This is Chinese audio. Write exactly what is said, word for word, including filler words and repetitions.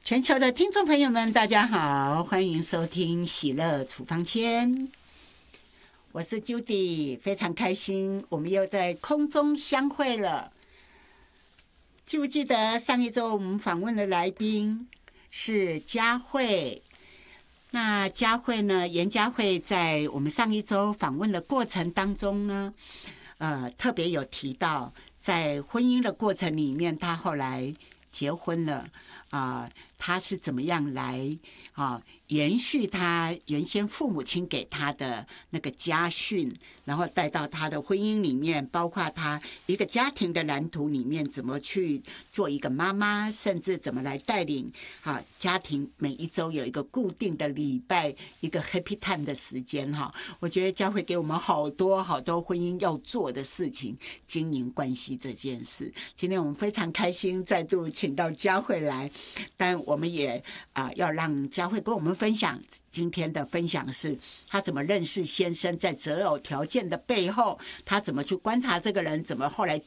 全球的听众朋友们，大家好，欢迎收听喜乐处方签，我是 Judy， 非常开心，我们又在空中相会了。记不记得上一周我们访问的来宾是佳慧？那佳慧呢？严佳慧在我们上一周访问的过程当中呢，呃，特别有提到，在婚姻的过程里面，她后来结婚了啊、呃，她是怎么样来啊延续她原先父母亲给她的那个家训，然后带到她的婚姻里面，包括她一个家庭的蓝图里面，怎么去做一个妈妈，甚至怎么来带领啊家庭，每一周有一个固定的礼拜，一个 happy time 的时间哈。我觉得教会给我们好多好多婚姻要做的事情，经营关系这件事。今天我们非常开心，再度请到佳慧来，但我们也啊、呃、要让佳慧跟我们分享。今天的分享是她怎么认识先生，在择偶条件的背后，她怎么去观察这个人，怎么后来